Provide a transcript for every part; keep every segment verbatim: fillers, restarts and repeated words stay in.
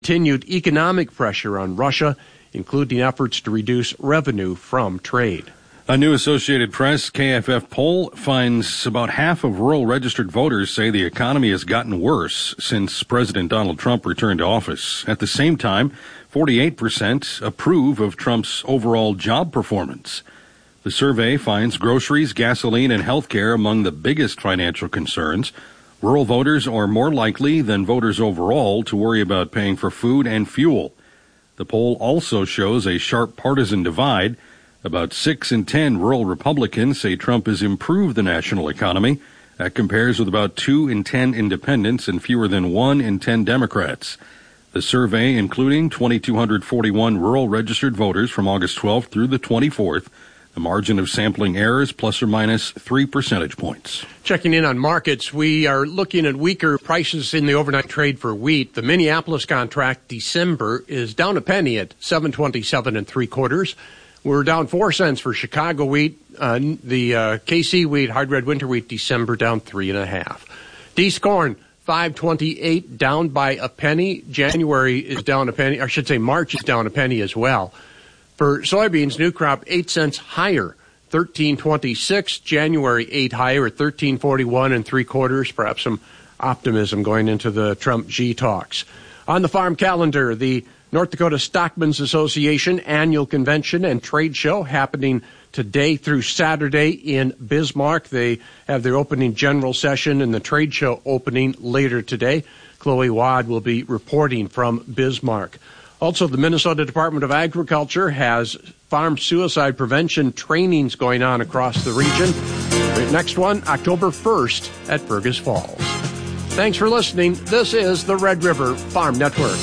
Continued economic pressure on Russia, including efforts to reduce revenue from trade. A new Associated Press K F F poll finds about half of rural registered voters say the economy has gotten worse since President Donald Trump returned to office. At the same time, forty-eight percent approve of Trump's overall job performance. The survey finds groceries, gasoline, and health care among the biggest financial concerns. Rural voters are more likely than voters overall to worry about paying for food and fuel. The poll also shows a sharp partisan divide. About six in ten rural Republicans say Trump has improved the national economy. That compares with about two in ten independents and fewer than one in ten Democrats. The survey, including two thousand two hundred forty-one rural registered voters from August twelfth through the twenty-fourth, the margin of sampling errors plus or minus three percentage points. Checking in on markets, we are looking at weaker prices in the overnight trade for wheat. The Minneapolis contract December is down a penny at seven twenty-seven and three quarters. We're down four cents for Chicago wheat. Uh, the uh, K C wheat, hard red winter wheat, December down three and a half. Dees corn, five twenty-eight, down by a penny. January is down a penny. Or I should say March is down a penny as well. For soybeans, new crop, eight cents higher, thirteen twenty-six. January, eight higher at thirteen forty-one and three quarters. Perhaps some optimism going into the Trump-Xi talks. On the farm calendar, the North Dakota Stockmen's Association annual convention and trade show happening today through Saturday in Bismarck. They have their opening general session and the trade show opening later today. Chloe Wad will be reporting from Bismarck. Also, the Minnesota Department of Agriculture has farm suicide prevention trainings going on across the region. The next one, October first at Fergus Falls. Thanks for listening. This is the Red River Farm Network.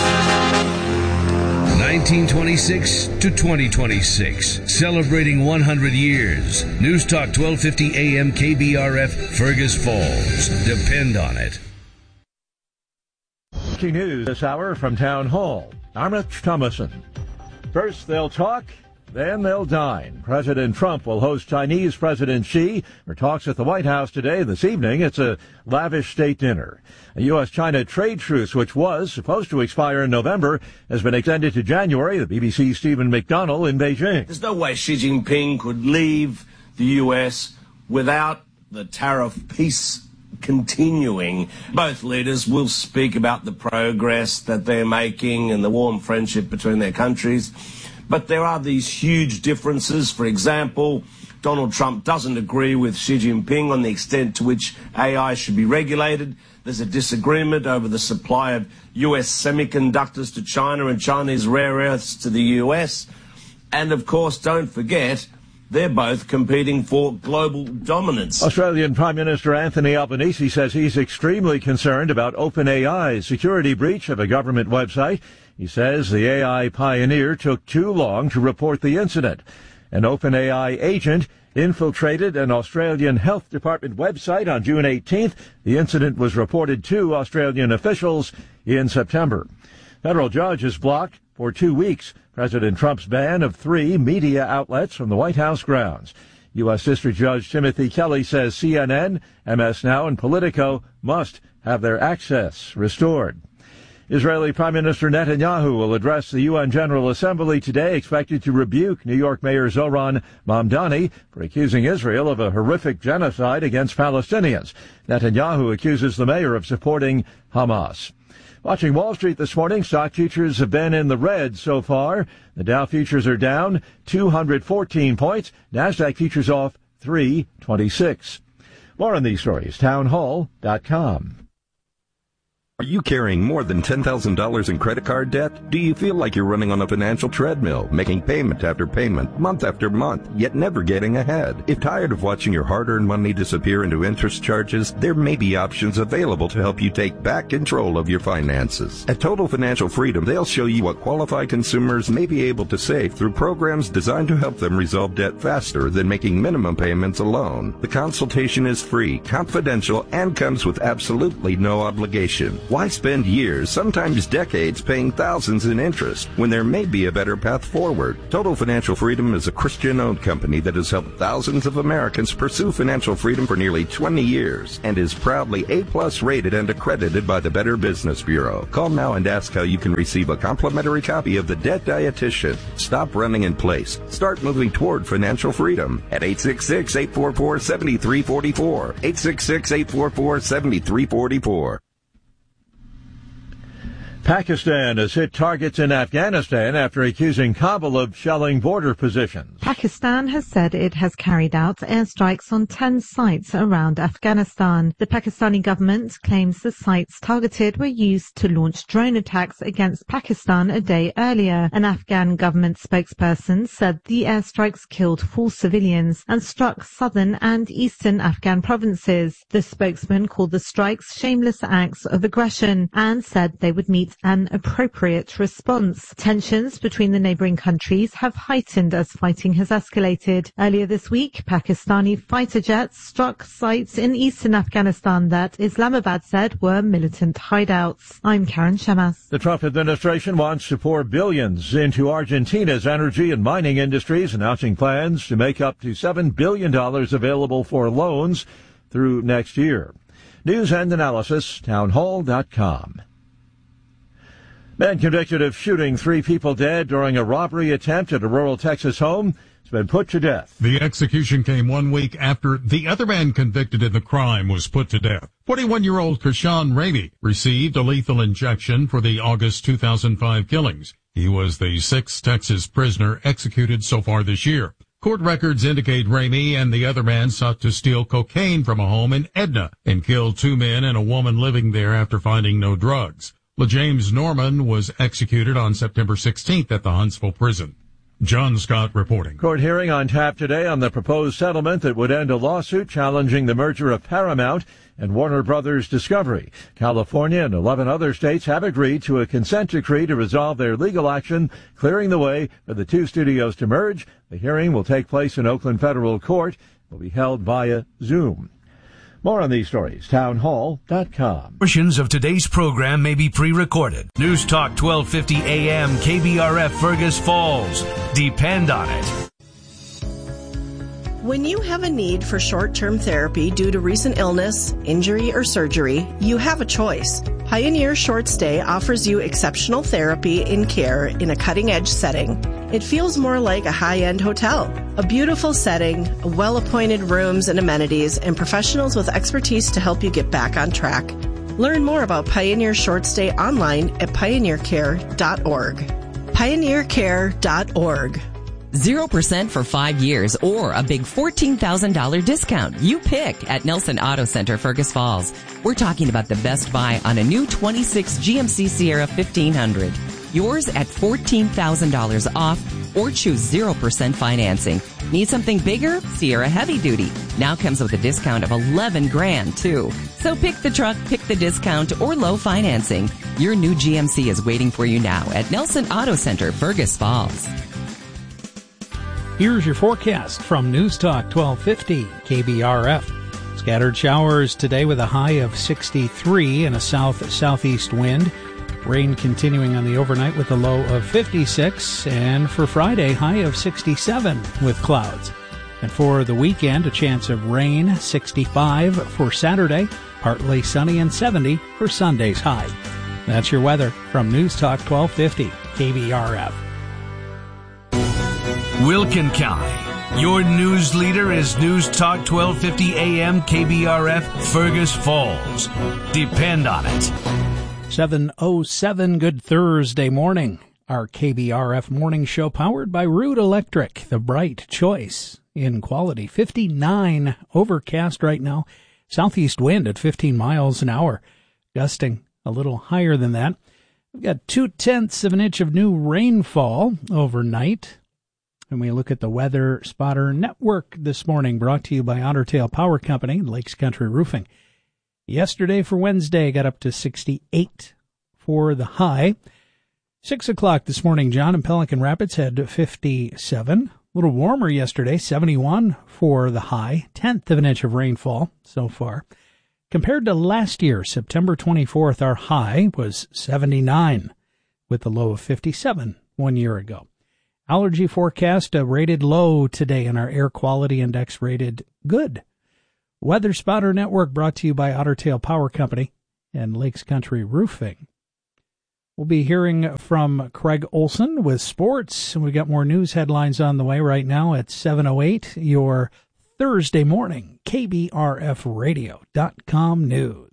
nineteen twenty-six to twenty twenty-six, celebrating one hundred years. News Talk twelve fifty A M K B R F, Fergus Falls. Depend on it. News this hour from Town Hall. I'm Rich Thomason. First they'll talk, then they'll dine. President Trump will host Chinese President Xi for talks at the White House today. This evening, it's a lavish state dinner. A U S China trade truce, which was supposed to expire in November, has been extended to January. The B B C's Stephen McDonnell in Beijing. There's no way Xi Jinping could leave the U S without the tariff peace continuing. Both leaders will speak about the progress that they're making and the warm friendship between their countries. But there are these huge differences. For example, Donald Trump doesn't agree with Xi Jinping on the extent to which A I should be regulated. There's a disagreement over the supply of U S semiconductors to China and Chinese rare earths to the U S. And, of course, don't forget, they're both competing for global dominance. Australian Prime Minister Anthony Albanese says he's extremely concerned about OpenAI's security breach of a government website. He says the A I pioneer took too long to report the incident. An OpenAI agent infiltrated an Australian Health Department website on June eighteenth. The incident was reported to Australian officials in September. Federal judge has blocked for two weeks President Trump's ban of three media outlets from the White House grounds. U S. District Judge Timothy Kelly says C N N, M S Now, and Politico must have their access restored. Israeli Prime Minister Netanyahu will address the U N General Assembly today, expected to rebuke New York Mayor Zohran Mamdani for accusing Israel of a horrific genocide against Palestinians. Netanyahu accuses the mayor of supporting Hamas. Watching Wall Street this morning, stock futures have been in the red so far. The Dow futures are down two hundred fourteen points. NASDAQ futures off three twenty-six. More on these stories, town hall dot com. Are you carrying more than ten thousand dollars in credit card debt? Do you feel like you're running on a financial treadmill, making payment after payment, month after month, yet never getting ahead? If tired of watching your hard-earned money disappear into interest charges, there may be options available to help you take back control of your finances. At Total Financial Freedom, they'll show you what qualified consumers may be able to save through programs designed to help them resolve debt faster than making minimum payments alone. The consultation is free, confidential, and comes with absolutely no obligation. Why spend years, sometimes decades, paying thousands in interest when there may be a better path forward? Total Financial Freedom is a Christian-owned company that has helped thousands of Americans pursue financial freedom for nearly twenty years and is proudly A-plus rated and accredited by the Better Business Bureau. Call now and ask how you can receive a complimentary copy of The Debt Dietitian. Stop running in place. Start moving toward financial freedom at eight six six, eight four four, seven three four four. eight six six, eight four four, seven three four four. Pakistan has hit targets in Afghanistan after accusing Kabul of shelling border positions. Pakistan has said it has carried out airstrikes on ten sites around Afghanistan. The Pakistani government claims the sites targeted were used to launch drone attacks against Pakistan a day earlier. An Afghan government spokesperson said the airstrikes killed four civilians and struck southern and eastern Afghan provinces. The spokesman called the strikes shameless acts of aggression and said they would meet an appropriate response. Tensions between the neighbouring countries have heightened as fighting has escalated. Earlier this week, Pakistani fighter jets struck sites in eastern Afghanistan that Islamabad said were militant hideouts. I'm Karen Shemas. The Trump administration wants to pour billions into Argentina's energy and mining industries, announcing plans to make up to seven billion dollars available for loans through next year. News and analysis, townhall dot com. Man convicted of shooting three people dead during a robbery attempt at a rural Texas home has been put to death. The execution came one week after the other man convicted in the crime was put to death. forty-one-year-old Kershawn Ramey received a lethal injection for the August two thousand five killings. He was the sixth Texas prisoner executed so far this year. Court records indicate Ramey and the other man sought to steal cocaine from a home in Edna and killed two men and a woman living there after finding no drugs. LaJames Norman was executed on September sixteenth at the Huntsville prison. John Scott reporting. Court hearing on tap today on the proposed settlement that would end a lawsuit challenging the merger of Paramount and Warner Brothers Discovery. California and eleven other states have agreed to a consent decree to resolve their legal action, clearing the way for the two studios to merge. The hearing will take place in Oakland Federal Court. It will be held via Zoom. More on these stories, townhall dot com. Portions of today's program may be pre-recorded. News Talk twelve fifty A M K B R F Fergus Falls. Depend on it. When you have a need for short-term therapy due to recent illness, injury, or surgery, you have a choice. Pioneer Short Stay offers you exceptional therapy and care in a cutting-edge setting. It feels more like a high-end hotel. A beautiful setting, well-appointed rooms and amenities, and professionals with expertise to help you get back on track. Learn more about Pioneer Short Stay online at pioneer care dot org. pioneer care dot org. zero percent for five years or a big fourteen thousand dollars discount. You pick at Nelson Auto Center, Fergus Falls. We're talking about the best buy on a new twenty-six G M C Sierra fifteen hundred. Yours at fourteen thousand dollars off or choose zero percent financing. Need something bigger? Sierra Heavy Duty now comes with a discount of eleven grand too. So pick the truck, pick the discount, or low financing. Your new G M C is waiting for you now at Nelson Auto Center, Fergus Falls. Here's your forecast from News Talk twelve fifty K B R F. Scattered showers today with a high of sixty-three and a south-southeast wind. Rain continuing on the overnight with a low of fifty-six. And for Friday, high of sixty-seven with clouds. And for the weekend, a chance of rain, sixty-five for Saturday, partly sunny and seventy for Sunday's high. That's your weather from News Talk twelve fifty K B R F. Wilkin County. Your news leader is News Talk twelve fifty A M K B R F Fergus Falls. Depend on it. seven oh seven, good Thursday morning. Our K B R F morning show powered by Root Electric, the bright choice in quality. fifty-nine overcast right now. Southeast wind at fifteen miles an hour. Gusting a little higher than that. We've got two-tenths of an inch of new rainfall overnight. And we look at the Weather Spotter Network this morning, brought to you by Otter Tail Power Company and Lakes Country Roofing. Yesterday for Wednesday got up to sixty-eight for the high. Six o'clock this morning, John and Pelican Rapids had fifty-seven. A little warmer yesterday, seventy-one for the high. Tenth of an inch of rainfall so far. Compared to last year, September twenty-fourth, our high was seventy-nine, with a low of fifty-seven one year ago. Allergy forecast uh, rated low today, and our air quality index rated good. Weather Spotter Network brought to you by Otter Tail Power Company and Lakes Country Roofing. We'll be hearing from Craig Olson with sports, and we got more news headlines on the way right now at seven oh eight, your Thursday morning K B R F radio dot com news.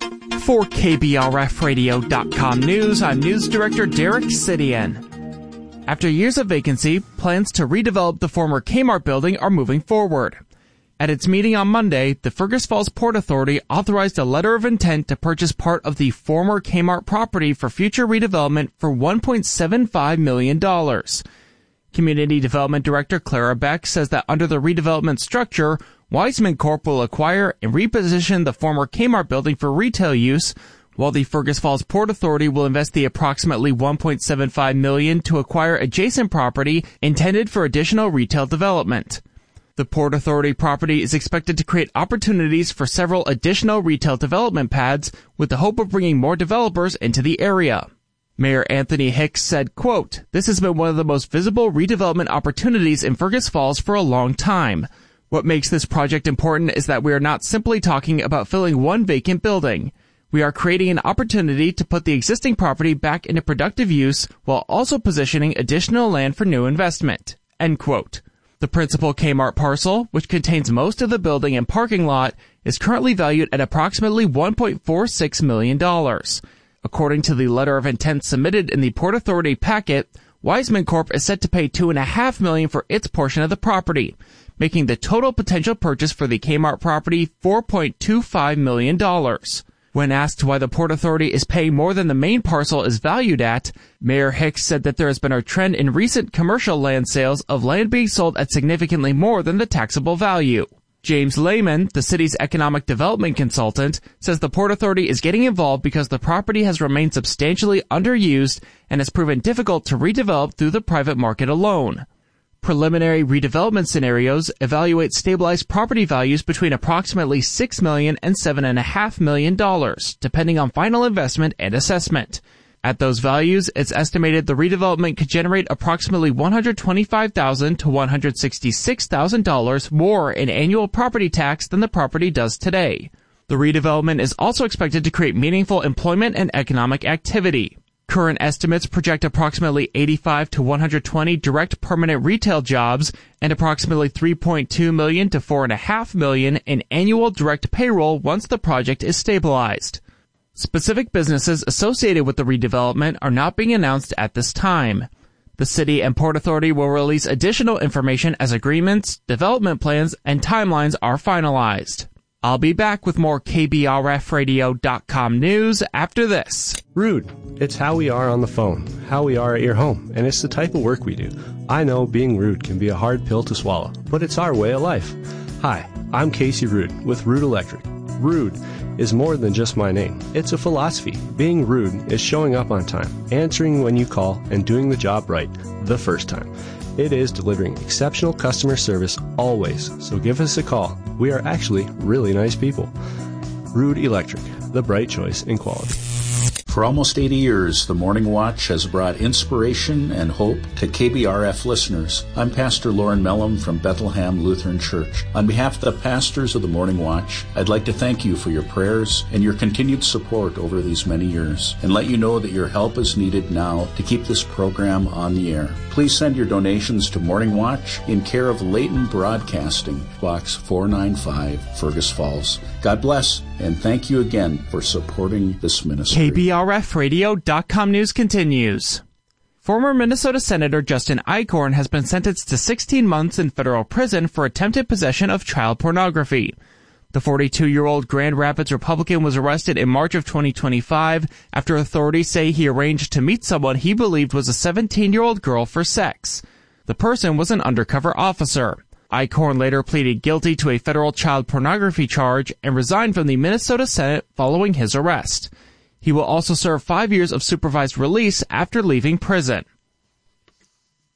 For K B R F radio dot com news, I'm News Director Derek Sidian. After years of vacancy, plans to redevelop the former Kmart building are moving forward. At its meeting on Monday, the Fergus Falls Port Authority authorized a letter of intent to purchase part of the former Kmart property for future redevelopment for one point seven five million dollars. Community Development Director Clara Beck says that under the redevelopment structure, Wiseman Corp will acquire and reposition the former Kmart building for retail use, while the Fergus Falls Port Authority will invest the approximately one point seven five million dollars to acquire adjacent property intended for additional retail development. The Port Authority property is expected to create opportunities for several additional retail development pads with the hope of bringing more developers into the area. Mayor Anthony Hicks said, quote, "This has been one of the most visible redevelopment opportunities in Fergus Falls for a long time. What makes this project important is that we are not simply talking about filling one vacant building. We are creating an opportunity to put the existing property back into productive use while also positioning additional land for new investment." End quote. The principal Kmart parcel, which contains most of the building and parking lot, is currently valued at approximately one point four six million dollars. According to the letter of intent submitted in the Port Authority packet, Wiseman Corp is set to pay two point five million dollars for its portion of the property, making the total potential purchase for the Kmart property four point two five million dollars. When asked why the Port Authority is paying more than the main parcel is valued at, Mayor Hicks said that there has been a trend in recent commercial land sales of land being sold at significantly more than the taxable value. James Lehman, the city's economic development consultant, says the Port Authority is getting involved because the property has remained substantially underused and has proven difficult to redevelop through the private market alone. Preliminary redevelopment scenarios evaluate stabilized property values between approximately six million dollars and seven point five million dollars, depending on final investment and assessment. At those values, it's estimated the redevelopment could generate approximately one hundred twenty-five thousand dollars to one hundred sixty-six thousand dollars more in annual property tax than the property does today. The redevelopment is also expected to create meaningful employment and economic activity. Current estimates project approximately eighty-five to one hundred twenty direct permanent retail jobs and approximately three point two million dollars to four point five million dollars in annual direct payroll once the project is stabilized. Specific businesses associated with the redevelopment are not being announced at this time. The City and Port Authority will release additional information as agreements, development plans, and timelines are finalized. I'll be back with more K B R F radio dot com news after this. Rude. It's how we are on the phone, how we are at your home, and it's the type of work we do. I know being rude can be a hard pill to swallow, but it's our way of life. Hi, I'm Casey Rude with Rude Electric. Rude is more than just my name. It's a philosophy. Being rude is showing up on time, answering when you call, and doing the job right the first time. It is delivering exceptional customer service always, so give us a call. We are actually really nice people. Rude Electric, the bright choice in quality. For almost eighty years, the Morning Watch has brought inspiration and hope to K B R F listeners. I'm Pastor Lauren Mellum from Bethlehem Lutheran Church. On behalf of the pastors of the Morning Watch, I'd like to thank you for your prayers and your continued support over these many years, and let you know that your help is needed now to keep this program on the air. Please send your donations to Morning Watch in care of Leighton Broadcasting, Box four ninety-five, Fergus Falls. God bless, and thank you again for supporting this ministry. K B R F radio dot com news continues. Former Minnesota Senator Justin Eichhorn has been sentenced to sixteen months in federal prison for attempted possession of child pornography. The forty-two-year-old Grand Rapids Republican was arrested in March of twenty twenty-five after authorities say he arranged to meet someone he believed was a seventeen-year-old girl for sex. The person was an undercover officer. Eichhorn later pleaded guilty to a federal child pornography charge and resigned from the Minnesota Senate following his arrest. He will also serve five years of supervised release after leaving prison.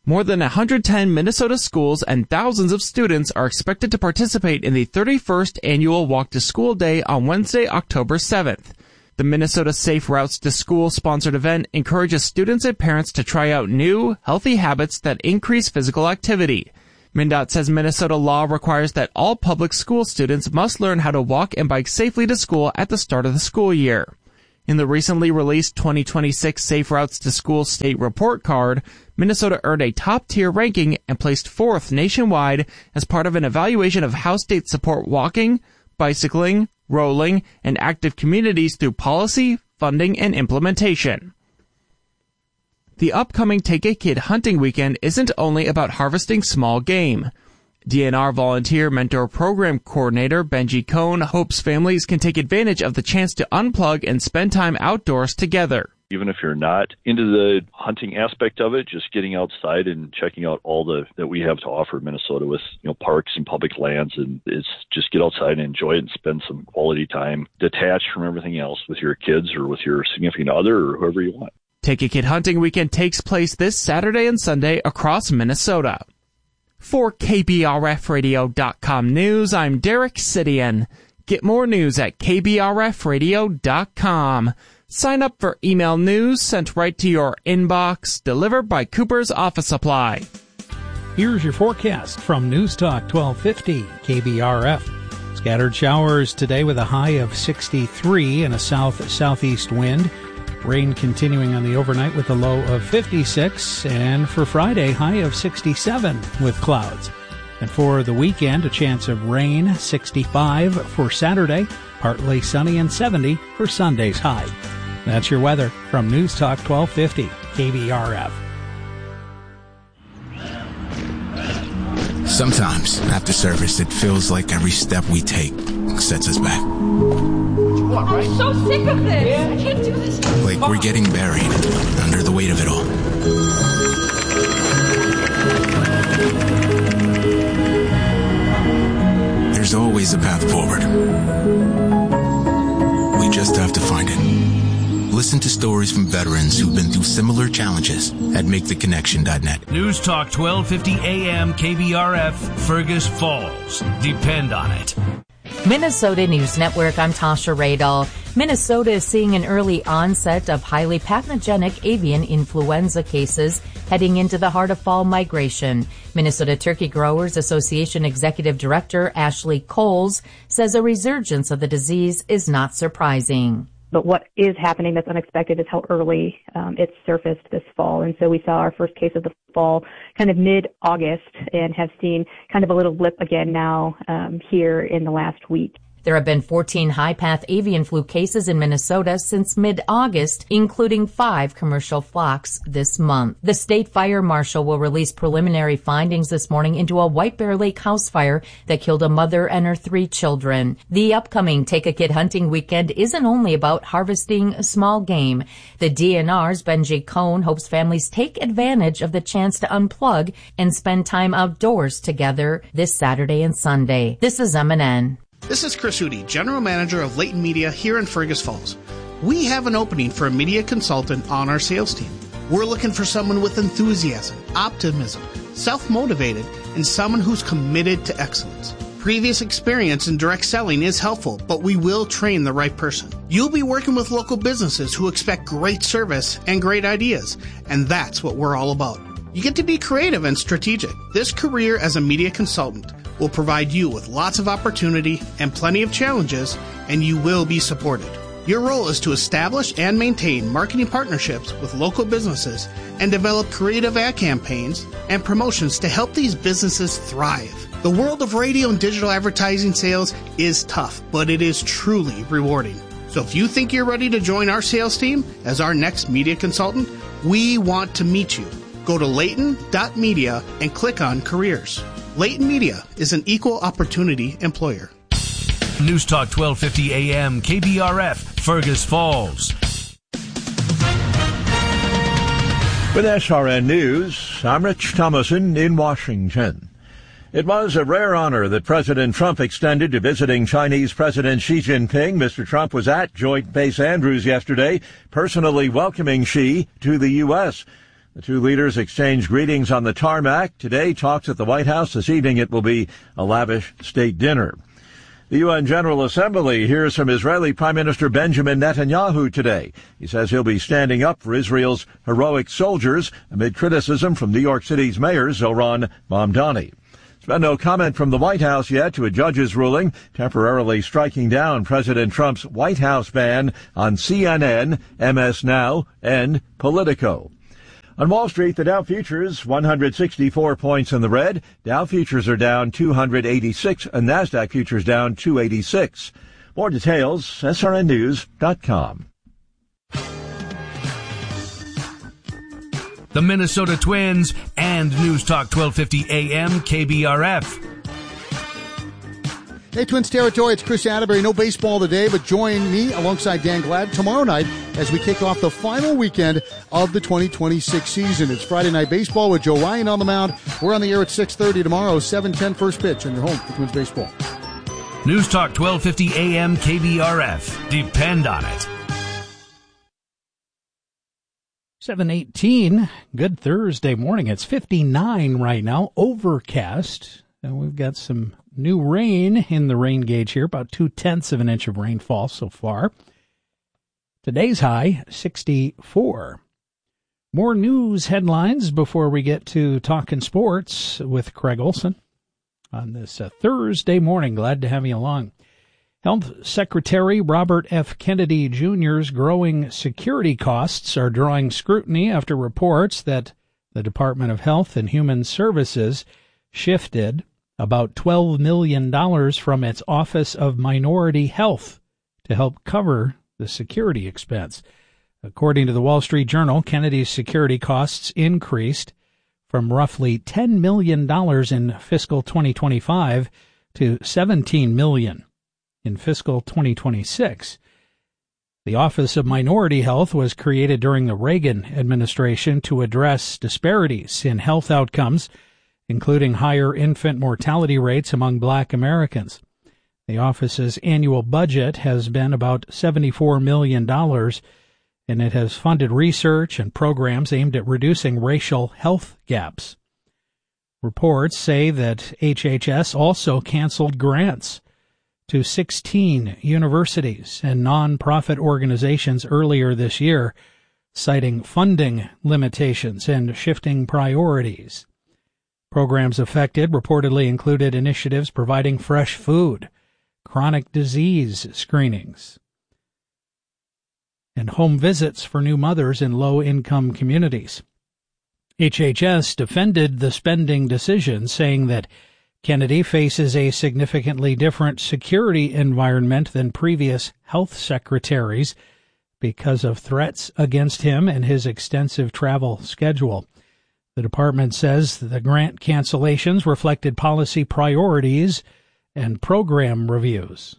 More than one hundred ten Minnesota schools and thousands of students are expected to participate in the thirty-first annual Walk to School Day on Wednesday, October seventh. The Minnesota Safe Routes to School sponsored event encourages students and parents to try out new, healthy habits that increase physical activity. MnDOT says Minnesota law requires that all public school students must learn how to walk and bike safely to school at the start of the school year. In the recently released twenty twenty-six Safe Routes to School State Report Card, Minnesota earned a top-tier ranking and placed fourth nationwide as part of an evaluation of how states support walking, bicycling, rolling, and active communities through policy, funding, and implementation. The upcoming Take a Kid hunting weekend isn't only about harvesting small game. D N R Volunteer Mentor Program Coordinator Benji Cohn hopes families can take advantage of the chance to unplug and spend time outdoors together. Even if you're not into the hunting aspect of it, just getting outside and checking out all the that we have to offer in Minnesota with, you know, parks and public lands, and it's just get outside and enjoy it and spend some quality time detached from everything else with your kids or with your significant other or whoever you want. Take a Kid hunting weekend takes place this Saturday and Sunday across Minnesota. For K B R F radio dot com news, I'm Derek Sidian. Get more news at K B R F radio dot com. Sign up for email news sent right to your inbox, delivered by Cooper's Office Supply. Here's your forecast from News Talk twelve fifty K B R F. Scattered showers today with a high of sixty-three and a south-southeast wind. Rain continuing on the overnight with a low of fifty-six, and for Friday, high of sixty-seven with clouds. And for the weekend, a chance of rain, sixty-five for Saturday, partly sunny and seventy for Sunday's high. That's your weather from News Talk twelve fifty K B R F. Sometimes, after service, it feels like every step we take sets us back. I'm so sick of this. Yeah. I can't do this. Like we're getting buried under the weight of it all. There's always a path forward. We just have to find it. Listen to stories from veterans who've been through similar challenges at make the connection dot net. News Talk twelve fifty A M K B R F, Fergus Falls. Depend on it. Minnesota News Network, I'm Tasha Radal. Minnesota is seeing an early onset of highly pathogenic avian influenza cases heading into the heart of fall migration. Minnesota Turkey Growers Association Executive Director Ashley Coles says a resurgence of the disease is not surprising. But what is happening that's unexpected is how early um, it surfaced this fall. And so we saw our first case of the fall kind of mid-August and have seen kind of a little blip again now um, here in the last week. There have been fourteen high-path avian flu cases in Minnesota since mid-August, including five commercial flocks this month. The state fire marshal will release preliminary findings this morning into a White Bear Lake house fire that killed a mother and her three children. The upcoming Take a Kid hunting weekend isn't only about harvesting small game. The D N R's Benji Cohn hopes families take advantage of the chance to unplug and spend time outdoors together this Saturday and Sunday. This is M and N. This is Chris Hootie, General Manager of Layton Media here in Fergus Falls. We have an opening for a media consultant on our sales team. We're looking for someone with enthusiasm, optimism, self-motivated, and someone who's committed to excellence. Previous experience in direct selling is helpful, but we will train the right person. You'll be working with local businesses who expect great service and great ideas, and that's what we're all about. You get to be creative and strategic. This career as a media consultant will provide you with lots of opportunity and plenty of challenges, and you will be supported. Your role is to establish and maintain marketing partnerships with local businesses and develop creative ad campaigns and promotions to help these businesses thrive. The world of radio and digital advertising sales is tough, but it is truly rewarding. So if you think you're ready to join our sales team as our next media consultant, we want to meet you. Go to layton dot media and click on careers. Layton Media is an equal opportunity employer. News Talk twelve fifty A M K B R F, Fergus Falls. With S R N News, I'm Rich Thomason in Washington. It was a rare honor that President Trump extended to visiting Chinese President Xi Jinping. Mister Trump was at Joint Base Andrews yesterday, personally welcoming Xi to the U S The two leaders exchanged greetings on the tarmac. Today, talks at the White House. This evening, it will be a lavish state dinner. The U N General Assembly hears from Israeli Prime Minister Benjamin Netanyahu today. He says he'll be standing up for Israel's heroic soldiers amid criticism from New York City's mayor, Zohran Mamdani. There's been no comment from the White House yet to a judge's ruling temporarily striking down President Trump's White House ban on C N N, M S Now, and Politico. On Wall Street, the Dow futures one hundred sixty-four points in the red. Dow futures are down two hundred eighty-six, and NASDAQ futures down two eighty-six. More details, S R N news dot com. The Minnesota Twins and News Talk twelve fifty A M K B R F. Hey, Twins territory, it's Chris Atterbury. No baseball today, but join me alongside Dan Glad tomorrow night as we kick off the final weekend of the twenty twenty-six season. It's Friday Night Baseball with Joe Ryan on the mound. We're on the air at six thirty tomorrow, seven ten first pitch, and you're home for Twins baseball. News Talk twelve fifty A M K B R F. Depend on it. seven eighteen, good Thursday morning. It's fifty-nine right now, overcast, and we've got some new rain in the rain gauge here, about two-tenths of an inch of rainfall so far. Today's high, sixty-four. More news headlines before we get to talking sports with Craig Olson on this uh, Thursday morning. Glad to have you along. Health Secretary Robert F. Kennedy Junior's growing security costs are drawing scrutiny after reports that the Department of Health and Human Services shifted about twelve million dollars from its Office of Minority Health to help cover the security expense. According to the Wall Street Journal, Kennedy's security costs increased from roughly ten million dollars in fiscal twenty twenty-five to seventeen million dollars in fiscal twenty twenty-six. The Office of Minority Health was created during the Reagan administration to address disparities in health outcomes, including higher infant mortality rates among black Americans. The office's annual budget has been about seventy-four million dollars, and it has funded research and programs aimed at reducing racial health gaps. Reports say that H H S also canceled grants to sixteen universities and nonprofit organizations earlier this year, citing funding limitations and shifting priorities. Programs affected reportedly included initiatives providing fresh food, chronic disease screenings, and home visits for new mothers in low-income communities. H H S defended the spending decision, saying that Kennedy faces a significantly different security environment than previous health secretaries because of threats against him and his extensive travel schedule. The department says the grant cancellations reflected policy priorities and program reviews.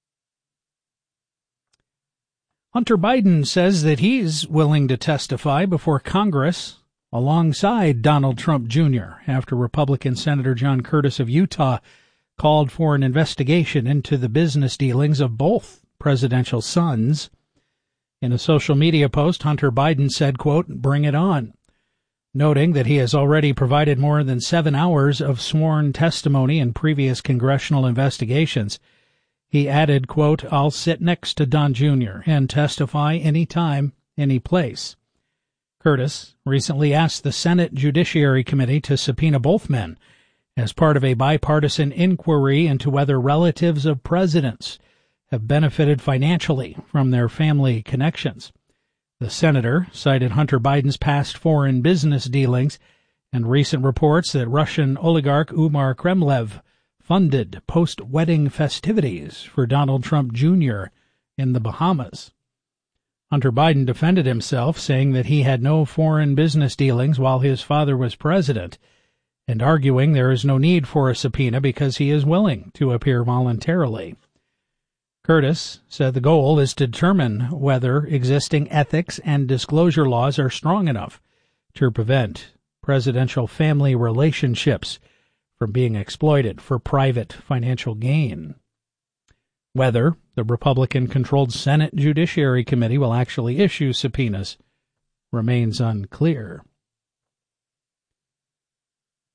Hunter Biden says that he's willing to testify before Congress alongside Donald Trump Junior after Republican Senator John Curtis of Utah called for an investigation into the business dealings of both presidential sons. In a social media post, Hunter Biden said, quote, "Bring it on," noting that he has already provided more than seven hours of sworn testimony in previous congressional investigations. He added, quote, "I'll sit next to Don Junior and testify anytime, any place." Curtis recently asked the Senate Judiciary Committee to subpoena both men as part of a bipartisan inquiry into whether relatives of presidents have benefited financially from their family connections. The senator cited Hunter Biden's past foreign business dealings and recent reports that Russian oligarch Umar Kremlev funded post-wedding festivities for Donald Trump Junior in the Bahamas. Hunter Biden defended himself, saying that he had no foreign business dealings while his father was president, and arguing there is no need for a subpoena because he is willing to appear voluntarily. Curtis said the goal is to determine whether existing ethics and disclosure laws are strong enough to prevent presidential family relationships from being exploited for private financial gain. Whether the Republican-controlled Senate Judiciary Committee will actually issue subpoenas remains unclear.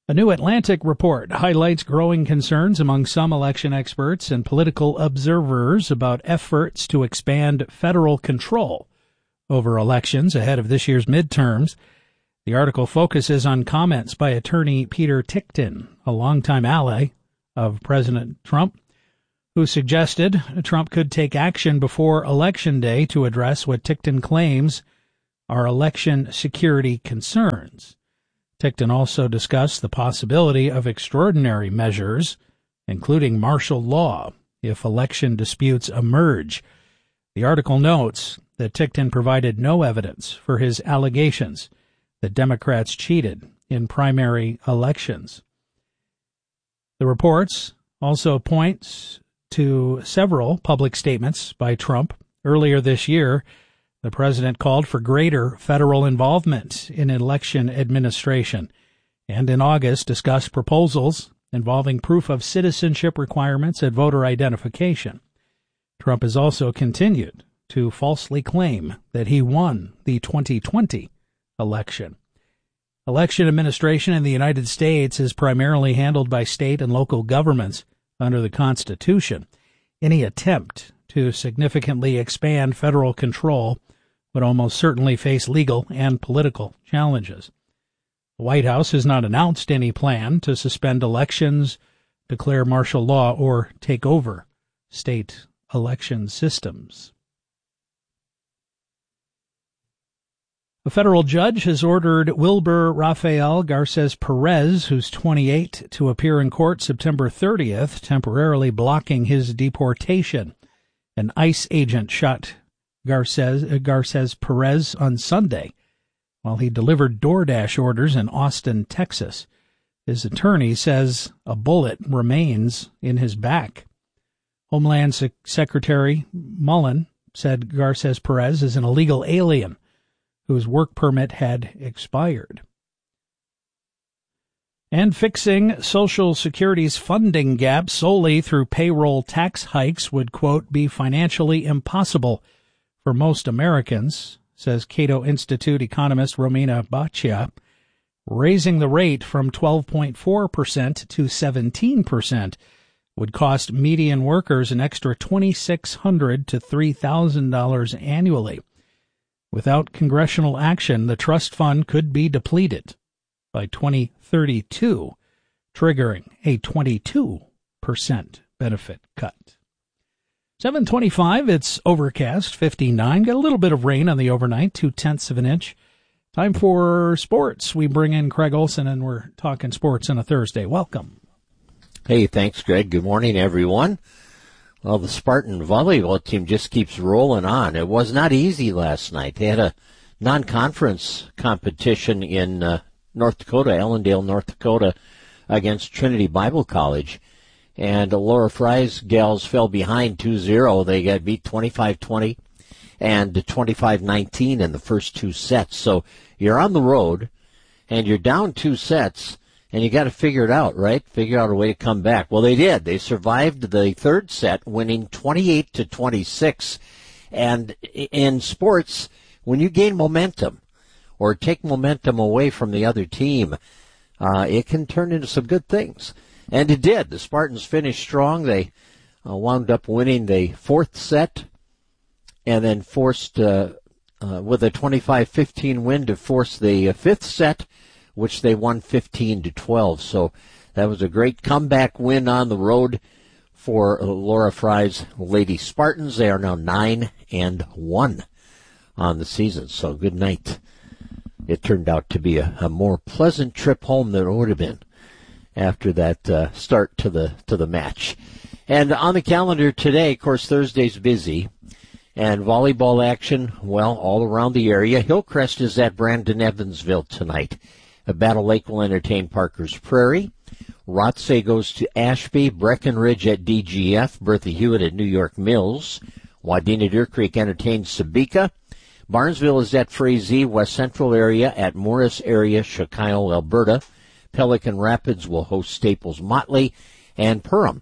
A new Atlantic report highlights growing concerns among some election experts and political observers about efforts to expand federal control over elections ahead of this year's midterms. The article focuses on comments by attorney Peter Ticktin, a longtime ally of President Trump, who suggested Trump could take action before Election Day to address what Ticktin claims are election security concerns. Ticktin also discussed the possibility of extraordinary measures, including martial law, if election disputes emerge. The article notes that Ticktin provided no evidence for his allegations that Democrats cheated in primary elections. The reports also points to several public statements by Trump. Earlier this year, the president called for greater federal involvement in election administration, and in August discussed proposals involving proof of citizenship requirements and voter identification. Trump has also continued to falsely claim that he won the twenty twenty election. Election administration in the United States is primarily handled by state and local governments under the Constitution. Any attempt to significantly expand federal control would almost certainly face legal and political challenges. The White House has not announced any plan to suspend elections, declare martial law, or take over state election systems. A federal judge has ordered Wilber Rafael Garces Perez, who's twenty-eight, to appear in court September thirtieth, temporarily blocking his deportation. An ICE agent shot Garces, Garces Perez on Sunday while he delivered DoorDash orders in Austin, Texas. His attorney says a bullet remains in his back. Homeland Sec- Secretary Mullen said Garces Perez is an illegal alien whose work permit had expired. And fixing Social Security's funding gap solely through payroll tax hikes would, quote, be financially impossible for most Americans, says Cato Institute economist Romina Baccia. Raising the rate from twelve point four percent to seventeen percent would cost median workers an extra two thousand six hundred dollars to three thousand dollars annually. Without congressional action, the trust fund could be depleted by twenty thirty-two, triggering a twenty-two percent benefit cut. seven twenty-five, it's overcast, fifty-nine. Got a little bit of rain on the overnight, two-tenths of an inch. Time for sports. We bring in Craig Olson, and we're talking sports on a Thursday. Welcome. Hey, thanks, Greg. Good morning, everyone. Well, the Spartan volleyball team just keeps rolling on. It was not easy last night. They had a non-conference competition in uh, North Dakota, Ellendale, North Dakota, against Trinity Bible College. And Laura Fry's gals fell behind two zero. They got beat twenty-five twenty and twenty-five nineteen in the first two sets. So you're on the road, and you're down two sets, and you got to figure it out, right? Figure out a way to come back. Well, they did. They survived the third set, winning twenty-eight to twenty-six. And in sports, when you gain momentum or take momentum away from the other team, uh, it can turn into some good things. And it did. The Spartans finished strong. They uh, wound up winning the fourth set and then forced, uh, uh, with a twenty-five fifteen win, to force the uh, fifth set, which they won fifteen to twelve. So that was a great comeback win on the road for Laura Fry's Lady Spartans. They are now nine and one on the season. So good night. It turned out to be a, a more pleasant trip home than it would have been after that uh, start to the to the match. And on the calendar today, of course, Thursday's busy. And volleyball action, well, all around the area. Hillcrest is at Brandon Evansville tonight. Battle Lake will entertain Parker's Prairie. Rothsay goes to Ashby. Breckenridge at D G F. Bertha Hewitt at New York Mills. Wadena Deer Creek entertains Sabika. Barnesville is at Frazee. West Central area at Morris area, Chicago, Alberta. Pelican Rapids will host Staples Motley. And Perham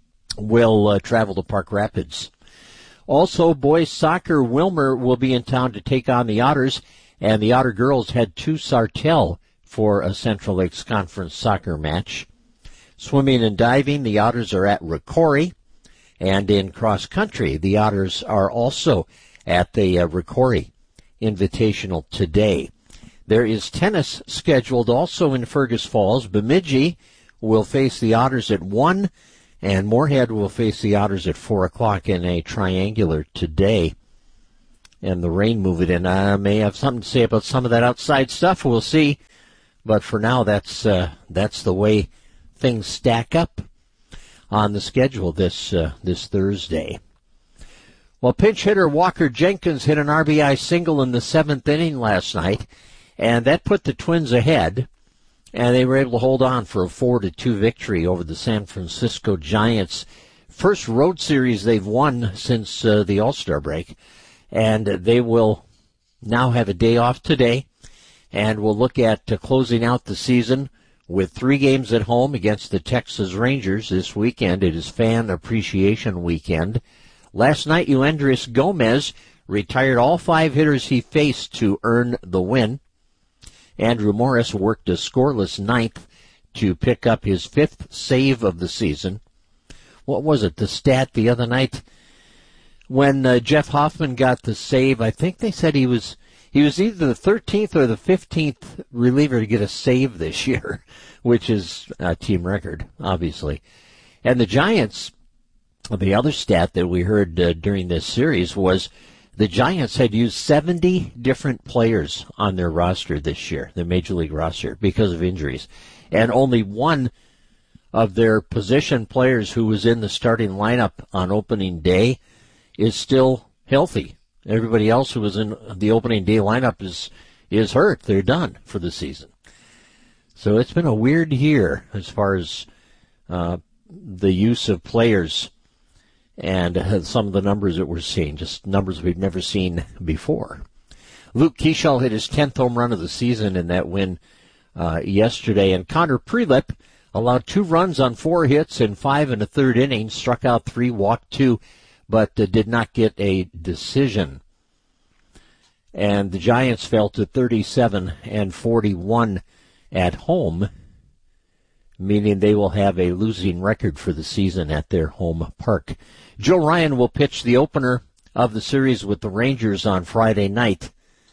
will uh, travel to Park Rapids. Also, boys soccer, Wilmer will be in town to take on the Otters. And the Otter girls head to Sartell for a Central Lakes Conference soccer match. Swimming and diving, the Otters are at Rocori. And in cross country, the Otters are also at the uh, Rocori Invitational today. There is tennis scheduled also in Fergus Falls. Bemidji will face the Otters at one, and Moorhead will face the Otters at four o'clock in a triangular today. And the rain moving in. I may have something to say about some of that outside stuff. We'll see. But for now, that's uh, that's the way things stack up on the schedule this uh, this Thursday. Well, pinch hitter Walker Jenkins hit an R B I single in the seventh inning last night, and that put the Twins ahead, and they were able to hold on for a four to two victory over the San Francisco Giants. First road series they've won since uh, the All-Star break, and they will now have a day off today, and we'll look at uh, closing out the season with three games at home against the Texas Rangers this weekend. It is Fan Appreciation Weekend. Last night, Eundris Gomez retired all five hitters he faced to earn the win. Andrew Morris worked a scoreless ninth to pick up his fifth save of the season. What was it, the stat the other night? When uh, Jeff Hoffman got the save, I think they said he was He was either the thirteenth or the fifteenth reliever to get a save this year, which is a team record, obviously. And the Giants, the other stat that we heard uh, during this series was the Giants had used seventy different players on their roster this year, their Major League roster, because of injuries. And only one of their position players who was in the starting lineup on opening day is still healthy. Everybody else who was in the opening day lineup is is hurt. They're done for the season. So it's been a weird year as far as uh, the use of players and uh, some of the numbers that we're seeing, just numbers we've never seen before. Luke Keeschall hit his tenth home run of the season in that win uh, yesterday, and Connor Prelip allowed two runs on four hits in five and a third innings, struck out three, walked two, but uh, did not get a decision. And the Giants fell to thirty-seven and forty-one at home, meaning they will have a losing record for the season at their home park. Joe Ryan will pitch the opener of the series with the Rangers on Friday night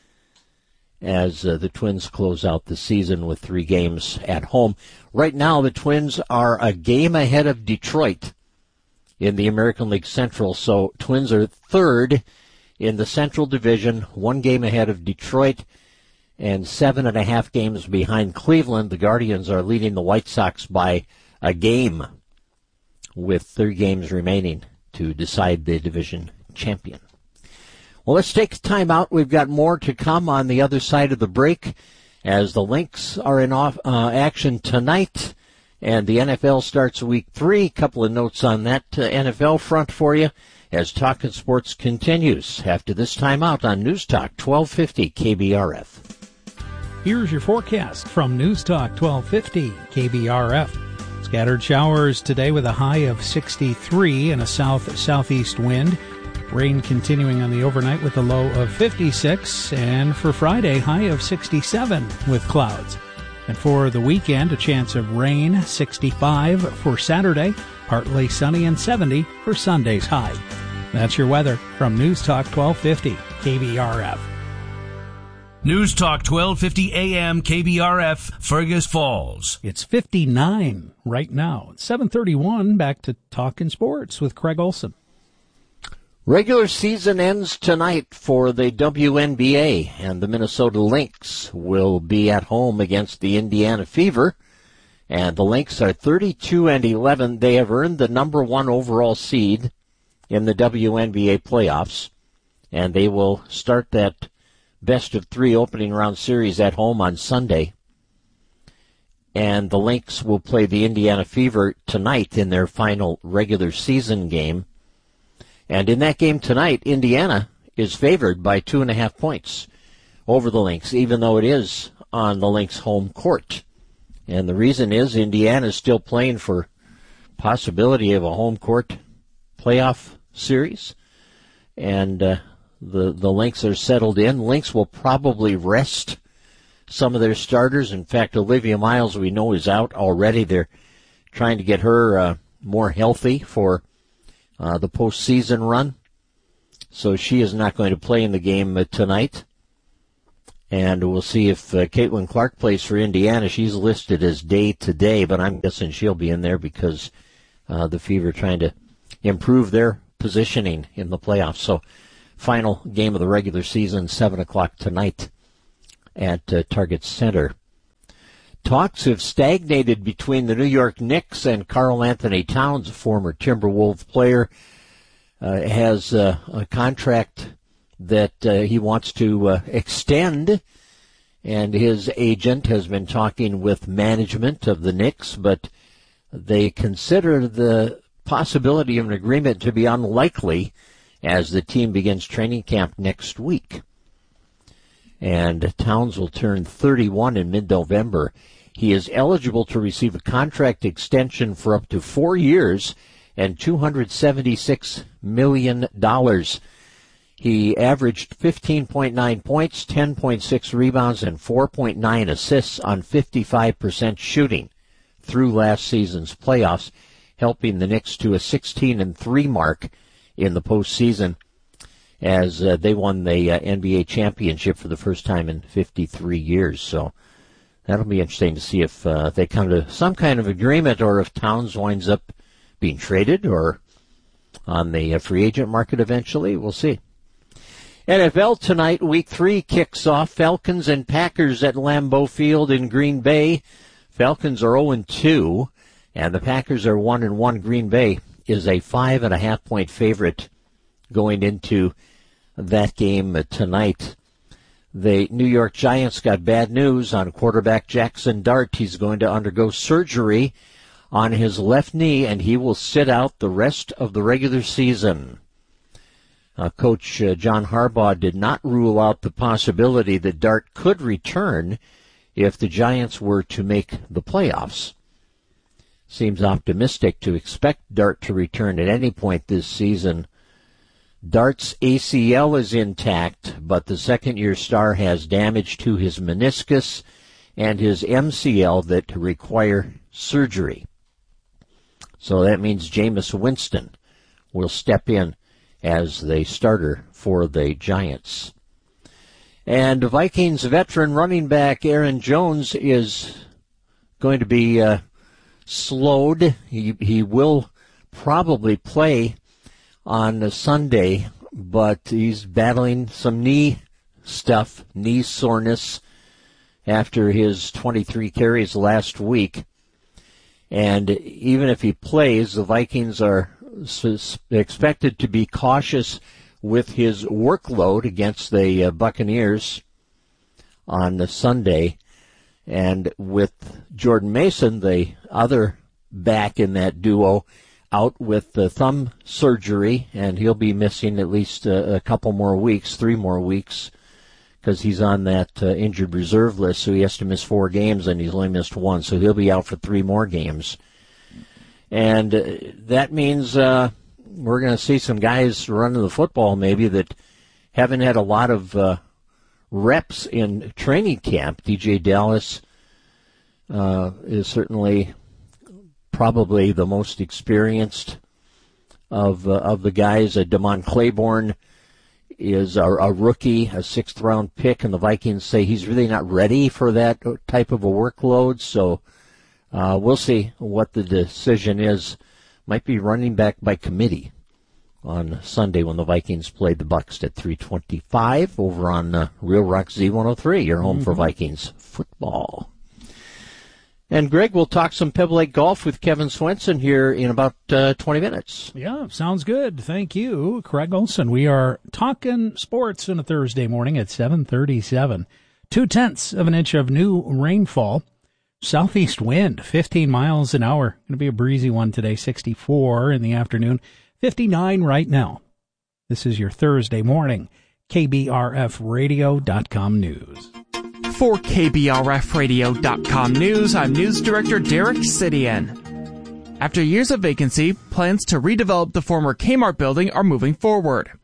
as uh, the Twins close out the season with three games at home. Right now, the Twins are a game ahead of Detroit in the American League Central. So Twins are third in the Central Division, one game ahead of Detroit, and seven and a half games behind Cleveland. The Guardians are leading the White Sox by a game with three games remaining to decide the division champion. Well, let's take a time out. We've got more to come on the other side of the break as the Lynx are in off, uh, action tonight. And the N F L starts week three. A couple of notes on that uh, N F L front for you as Talkin' Sports continues after this time out on News Talk twelve fifty K B R F. Here's your forecast from News Talk twelve fifty K B R F. Scattered showers today with a high of sixty-three and a south-southeast wind. Rain continuing on the overnight with a low of fifty-six. And for Friday, high of sixty-seven with clouds. And for the weekend, a chance of rain, sixty-five for Saturday, partly sunny and seventy for Sunday's high. That's your weather from News Talk twelve fifty K B R F. News Talk twelve fifty A M K B R F, Fergus Falls. It's fifty-nine right now. seven thirty-one, back to Talkin' Sports with Craig Olson. Regular season ends tonight for the W N B A, and the Minnesota Lynx will be at home against the Indiana Fever. And the Lynx are thirty-two and eleven. They have earned the number one overall seed in the W N B A playoffs, and they will start that best of three opening round series at home on Sunday. And the Lynx will play the Indiana Fever tonight in their final regular season game. And in that game tonight, Indiana is favored by two and a half points over the Lynx, even though it is on the Lynx home court. And the reason is Indiana is still playing for possibility of a home court playoff series. And uh, the, the Lynx are settled in. Lynx will probably rest some of their starters. In fact, Olivia Miles, we know, is out already. They're trying to get her uh, more healthy for uh, the postseason run. So she is not going to play in the game uh, tonight. And we'll see if uh, Caitlin Clark plays for Indiana. She's listed as day-to-day, but I'm guessing she'll be in there because uh, the Fever are trying to improve their positioning in the playoffs. So final game of the regular season, seven o'clock tonight at uh, Target Center. Talks have stagnated between the New York Knicks and Karl Anthony Towns, a former Timberwolves player, uh, has uh, a contract that uh, he wants to uh, extend, and his agent has been talking with management of the Knicks, but they consider the possibility of an agreement to be unlikely as the team begins training camp next week. And Towns will turn thirty-one in mid-November. He is eligible to receive a contract extension for up to four years and two hundred seventy-six million dollars. He averaged fifteen point nine points, ten point six rebounds, and four point nine assists on fifty-five percent shooting through last season's playoffs, helping the Knicks to a sixteen and three mark in the postseason as uh, they won the uh, N B A championship for the first time in fifty-three years. So that'll be interesting to see if uh, they come to some kind of agreement or if Towns winds up being traded or on the uh, free agent market eventually. We'll see. N F L tonight, week three kicks off. Falcons and Packers at Lambeau Field in Green Bay. Falcons are oh and two, and the Packers are one and one. Green Bay is a five and a half point favorite going into that game tonight. The New York Giants got bad news on quarterback Jackson Dart. He's going to undergo surgery on his left knee, and he will sit out the rest of the regular season. Uh, Coach uh, John Harbaugh did not rule out the possibility that Dart could return if the Giants were to make the playoffs. Seems optimistic to expect Dart to return at any point this season. Dart's A C L is intact, but the second-year star has damage to his meniscus and his M C L that require surgery. So that means Jameis Winston will step in as the starter for the Giants. And Vikings veteran running back Aaron Jones is going to be uh, slowed. He, he will probably play on Sunday, but he's battling some knee stuff, knee soreness after his twenty-three carries last week. And even if he plays, the Vikings are expected to be cautious with his workload against the uh, Buccaneers on the Sunday. And with Jordan Mason, the other back in that duo, out with the thumb surgery, and he'll be missing at least a, a couple more weeks, three more weeks, because he's on that uh, injured reserve list, so he has to miss four games, and he's only missed one, so he'll be out for three more games. And uh, that means uh, we're going to see some guys running the football maybe that haven't had a lot of uh, reps in training camp. D J Dallas uh, is certainly probably the most experienced of uh, of the guys. Uh, Damon Claiborne is a, a rookie, a sixth-round pick, and the Vikings say he's really not ready for that type of a workload. So uh, we'll see what the decision is. Might be running back by committee on Sunday when the Vikings play the Bucs at three twenty-five over on uh, Real Rock Z one oh three. Your home mm-hmm. for Vikings football. And, Greg, we'll talk some Pebble Lake golf with Kevin Swenson here in about uh, twenty minutes. Yeah, sounds good. Thank you, Craig Olson. We are talking sports on a Thursday morning at seven thirty-seven. Two-tenths of an inch of new rainfall. Southeast wind, fifteen miles an hour. Going to be a breezy one today, sixty-four in the afternoon, fifty-nine right now. This is your Thursday morning K B R F radio dot com news. For K B R F radio dot com news, I'm News Director Derek Sidian. After years of vacancy, plans to redevelop the former Kmart building are moving forward.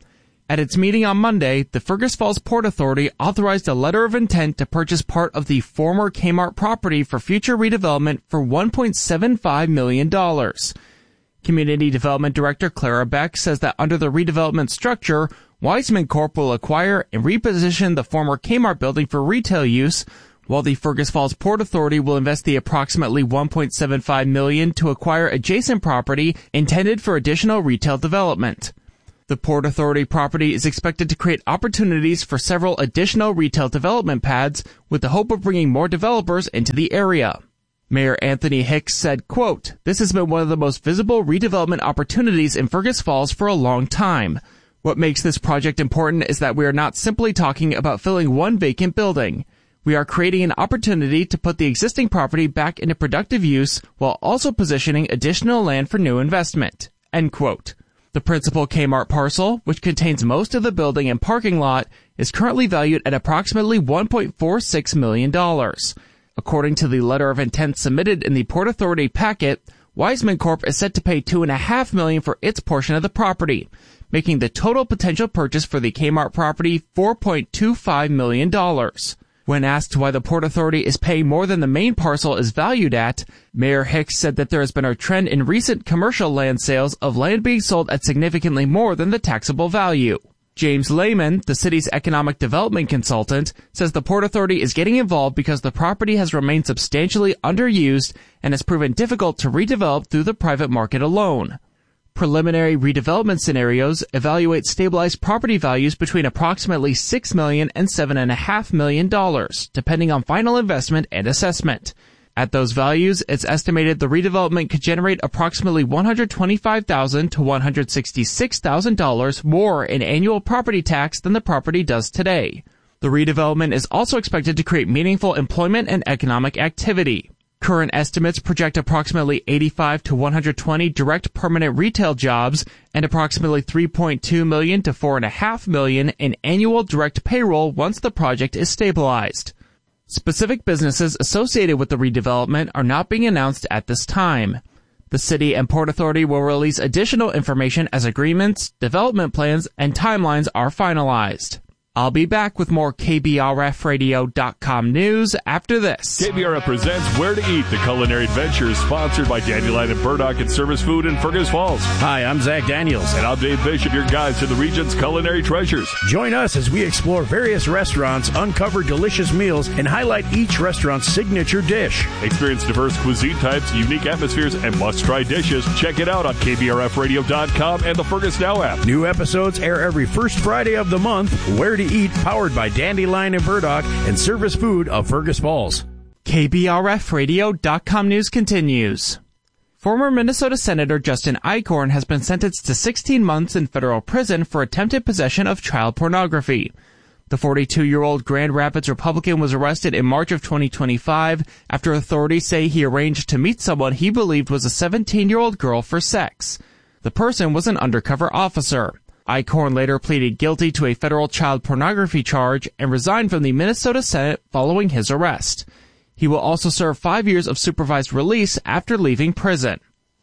At its meeting on Monday, the Fergus Falls Port Authority authorized a letter of intent to purchase part of the former Kmart property for future redevelopment for one point seven five million dollars. Community Development Director Clara Beck says that under the redevelopment structure, Wiseman Corp will acquire and reposition the former Kmart building for retail use, while the Fergus Falls Port Authority will invest the approximately one point seven five million dollars to acquire adjacent property intended for additional retail development. The Port Authority property is expected to create opportunities for several additional retail development pads with the hope of bringing more developers into the area. Mayor Anthony Hicks said, quote, "This has been one of the most visible redevelopment opportunities in Fergus Falls for a long time. What makes this project important is that we are not simply talking about filling one vacant building. We are creating an opportunity to put the existing property back into productive use while also positioning additional land for new investment." End quote. The principal Kmart parcel, which contains most of the building and parking lot, is currently valued at approximately one point four six million dollars. According to the letter of intent submitted in the Port Authority packet, Wiseman Corp is set to pay two point five million dollars for its portion of the property, making the total potential purchase for the Kmart property four point two five million dollars. When asked why the Port Authority is paying more than the main parcel is valued at, Mayor Hicks said that there has been a trend in recent commercial land sales of land being sold at significantly more than the taxable value. James Lehman, the city's economic development consultant, says the Port Authority is getting involved because the property has remained substantially underused and has proven difficult to redevelop through the private market alone. Preliminary redevelopment scenarios evaluate stabilized property values between approximately six million dollars and seven point five million dollars, depending on final investment and assessment. At those values, it's estimated the redevelopment could generate approximately one hundred twenty-five thousand dollars to one hundred sixty-six thousand dollars more in annual property tax than the property does today. The redevelopment is also expected to create meaningful employment and economic activity. Current estimates project approximately eighty-five to one hundred twenty direct permanent retail jobs and approximately three point two million dollars to four point five million dollars in annual direct payroll once the project is stabilized. Specific businesses associated with the redevelopment are not being announced at this time. The City and Port Authority will release additional information as agreements, development plans, and timelines are finalized. I'll be back with more K B R F radio dot com news after this. K B R F presents Where to Eat, the culinary adventure sponsored by Dandelion and Burdock and Service Food in Fergus Falls. Hi, I'm Zach Daniels. And I'm Dave Bishop, your guide to the region's culinary treasures. Join us as we explore various restaurants, uncover delicious meals, and highlight each restaurant's signature dish. Experience diverse cuisine types, unique atmospheres, and must-try dishes. Check it out on K B R F radio dot com and the Fergus Now app. New episodes air every first Friday of the month. Where to Eat, powered by Dandelion and Burdock and Service Food of Fergus Falls. K B R F radio dot com news continues. Former Minnesota Senator Justin Eichhorn has been sentenced to sixteen months in federal prison for attempted possession of child pornography. The forty-two-year-old Grand Rapids Republican was arrested in March of twenty twenty-five after authorities say he arranged to meet someone he believed was a seventeen-year-old girl for sex. The person was an undercover officer. Eichhorn later pleaded guilty to a federal child pornography charge and resigned from the Minnesota Senate following his arrest. He will also serve five years of supervised release after leaving prison.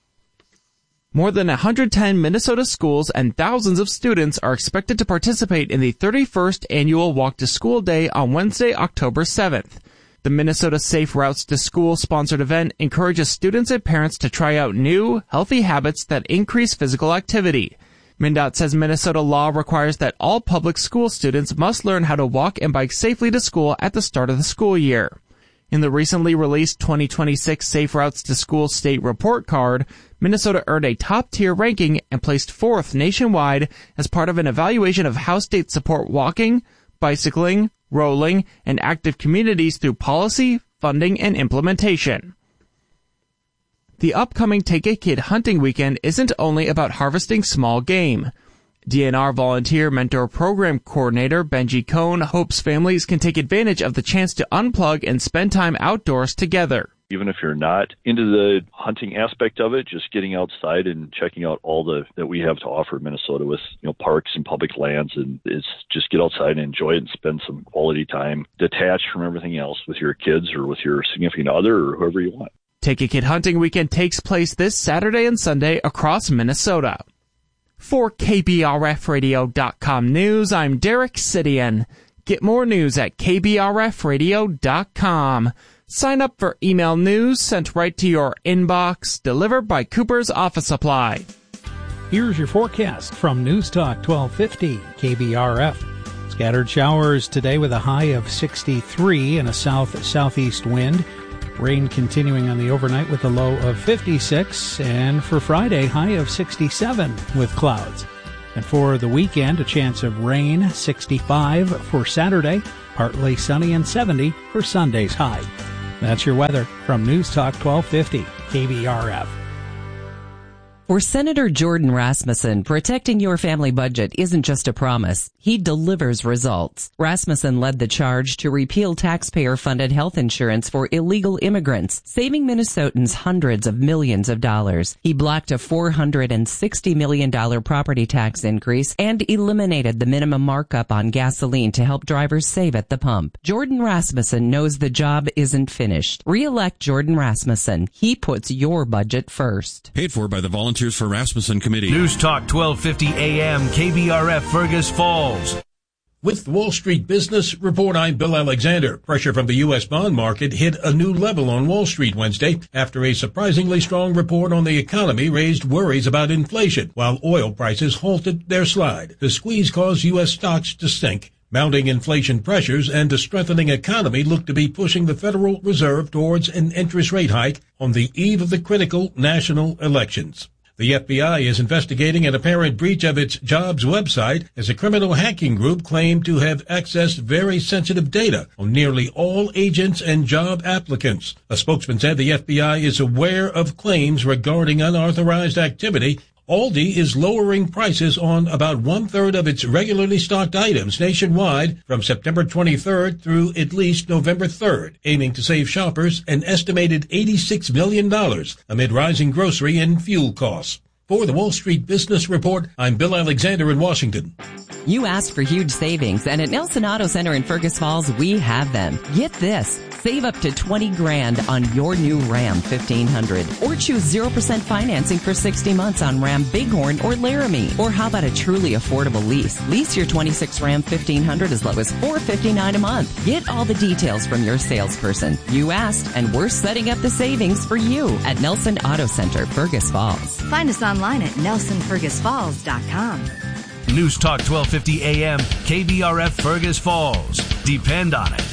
More than one hundred ten Minnesota schools and thousands of students are expected to participate in the thirty-first annual Walk to School Day on Wednesday, October seventh. The Minnesota Safe Routes to School sponsored event encourages students and parents to try out new, healthy habits that increase physical activity. MnDOT says Minnesota law requires that all public school students must learn how to walk and bike safely to school at the start of the school year. In the recently released twenty twenty-six Safe Routes to School State Report Card, Minnesota earned a top-tier ranking and placed fourth nationwide as part of an evaluation of how states support walking, bicycling, rolling, and active communities through policy, funding, and implementation. The upcoming Take a Kid hunting weekend isn't only about harvesting small game. D N R Volunteer Mentor Program Coordinator Benji Cohn hopes families can take advantage of the chance to unplug and spend time outdoors together. Even if you're not into the hunting aspect of it, just getting outside and checking out all the that we have to offer in Minnesota with, you know, parks and public lands, and it's just get outside and enjoy it and spend some quality time detached from everything else with your kids or with your significant other or whoever you want. Take a Kid hunting weekend takes place this Saturday and Sunday across Minnesota. For K B R F radio dot com News, I'm Derek Sidian. Get more news at K B R F radio dot com. Sign up for email news sent right to your inbox, delivered by Cooper's Office Supply. Here's your forecast from News Talk twelve fifty K B R F. Scattered showers today with a high of sixty-three and a south-southeast wind. Rain continuing on the overnight with a low of fifty-six. And for Friday, high of sixty-seven with clouds. And for the weekend, a chance of rain, sixty-five for Saturday, partly sunny and seventy for Sunday's high. That's your weather from News Talk twelve fifty K B R F. For Senator Jordan Rasmussen, protecting your family budget isn't just a promise. He delivers results. Rasmussen led the charge to repeal taxpayer-funded health insurance for illegal immigrants, saving Minnesotans hundreds of millions of dollars. He blocked a four hundred sixty million dollars property tax increase and eliminated the minimum markup on gasoline to help drivers save at the pump. Jordan Rasmussen knows the job isn't finished. Re-elect Jordan Rasmussen. He puts your budget first. Paid for by the Volunteers for Rasmussen Committee. News Talk twelve fifty A M K B R F Fergus Falls. With the Wall Street Business Report, I'm Bill Alexander. Pressure from the U S bond market hit a new level on Wall Street Wednesday after a surprisingly strong report on the economy raised worries about inflation, while oil prices halted their slide. The squeeze caused U S stocks to sink. Mounting inflation pressures and a strengthening economy look to be pushing the Federal Reserve towards an interest rate hike on the eve of the critical national elections. The F B I is investigating an apparent breach of its jobs website as a criminal hacking group claimed to have accessed very sensitive data on nearly all agents and job applicants. A spokesman said the F B I is aware of claims regarding unauthorized activity. Aldi is lowering prices on about one-third of its regularly stocked items nationwide from September twenty-third through at least November third, aiming to save shoppers an estimated eighty-six million dollars amid rising grocery and fuel costs. For the Wall Street Business Report, I'm Bill Alexander in Washington. You asked for huge savings, and at Nelson Auto Center in Fergus Falls, we have them. Get this. Save up to twenty grand on your new Ram fifteen hundred. Or choose zero percent financing for sixty months on Ram Bighorn or Laramie. Or how about a truly affordable lease? Lease your twenty-six Ram fifteen hundred as low as four hundred fifty-nine dollars a month. Get all the details from your salesperson. You asked, and we're setting up the savings for you at Nelson Auto Center, Fergus Falls. Find us online at nelson fergus falls dot com. News Talk twelve fifty A M K B R F Fergus Falls. Depend on it.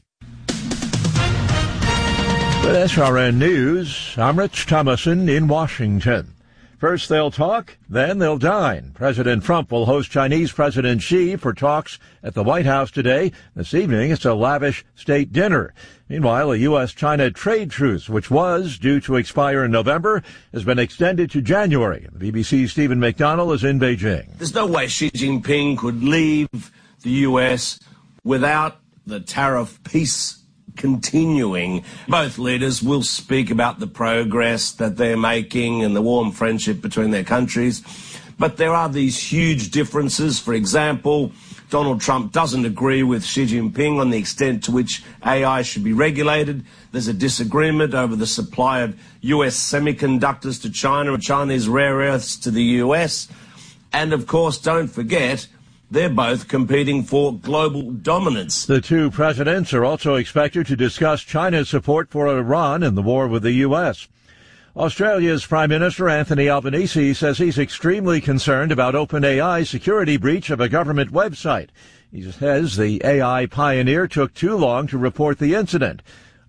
With S R N News, I'm Rich Thomason in Washington. First they'll talk, then they'll dine. President Trump will host Chinese President Xi for talks at the White House today. This evening, it's a lavish state dinner. Meanwhile, a U S China trade truce, which was due to expire in November, has been extended to January. The B B C's Stephen McDonnell is in Beijing. There's no way Xi Jinping could leave the U S without the tariff peace continuing. Both leaders will speak about the progress that they're making and the warm friendship between their countries. But there are these huge differences. For example, Donald Trump doesn't agree with Xi Jinping on the extent to which A I should be regulated. There's a disagreement over the supply of U S semiconductors to China and Chinese rare earths to the U S. And of course, don't forget, they're both competing for global dominance. The two presidents are also expected to discuss China's support for Iran in the war with the U S. Australia's Prime Minister Anthony Albanese says he's extremely concerned about OpenAI's security breach of a government website. He says the A I pioneer took too long to report the incident.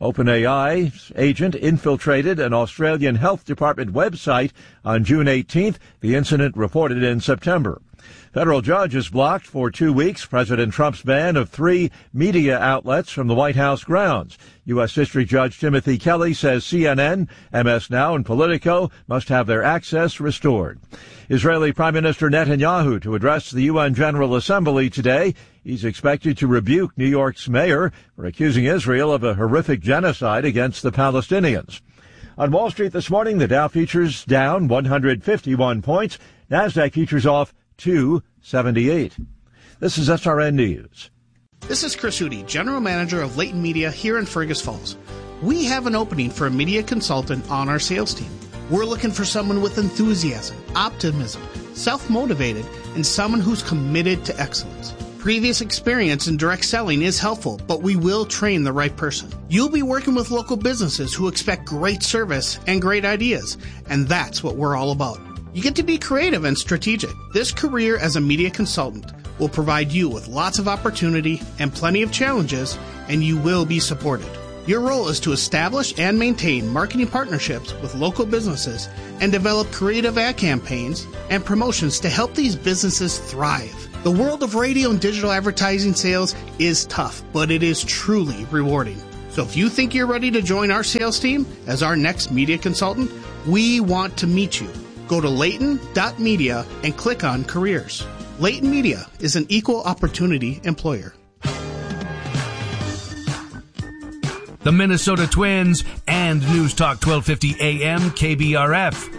OpenAI's agent infiltrated an Australian Health Department website on June eighteenth. The incident reported in September. Federal judge has blocked for two weeks President Trump's ban of three media outlets from the White House grounds. U S. District Judge Timothy Kelly says C N N, M S Now, and Politico must have their access restored. Israeli Prime Minister Netanyahu to address the U N General Assembly today. He's expected to rebuke New York's mayor for accusing Israel of a horrific genocide against the Palestinians. On Wall Street this morning, the Dow futures down one hundred fifty-one points. NASDAQ futures off two seventy-eight. This is S R N News. This is Chris Hootie, General Manager of Leighton Media here in Fergus Falls. We have an opening for a media consultant on our sales team. We're looking for someone with enthusiasm, optimism, self-motivated, and someone who's committed to excellence. Previous experience in direct selling is helpful, but we will train the right person. You'll be working with local businesses who expect great service and great ideas, and that's what we're all about. You get to be creative and strategic. This career as a media consultant will provide you with lots of opportunity and plenty of challenges, and you will be supported. Your role is to establish and maintain marketing partnerships with local businesses and develop creative ad campaigns and promotions to help these businesses thrive. The world of radio and digital advertising sales is tough, but it is truly rewarding. So if you think you're ready to join our sales team as our next media consultant, we want to meet you. Go to Layton dot media and click on Careers. Layton Media is an equal opportunity employer. The Minnesota Twins and News Talk twelve fifty A M K B R F.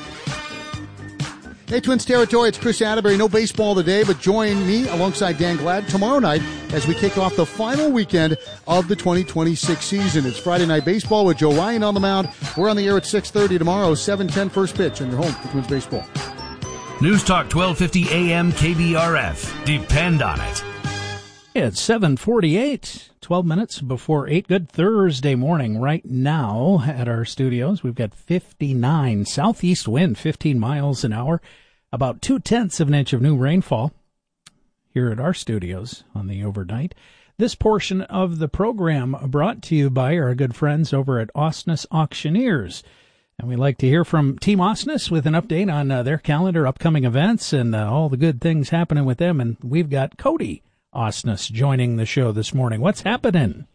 Hey, Twins territory, it's Chris Atterbury. No baseball today, but join me alongside Dan Glad tomorrow night as we kick off the final weekend of the twenty twenty-six season. It's Friday Night Baseball with Joe Ryan on the mound. We're on the air at six thirty tomorrow, seven ten first pitch, and you're home for Twins baseball. News Talk twelve fifty A M K B R F. Depend on it. It's seven forty-eight, twelve minutes before eight. Good Thursday morning. Right now at our studios, we've got fifty-nine southeast wind, fifteen miles an hour, about two-tenths of an inch of new rainfall here at our studios on the overnight. This portion of the program brought to you by our good friends over at Osnes Auctioneers. And we'd like to hear from Team Osnes with an update on uh, their calendar, upcoming events, and uh, all the good things happening with them. And we've got Cody Osnes joining the show this morning. What's happening?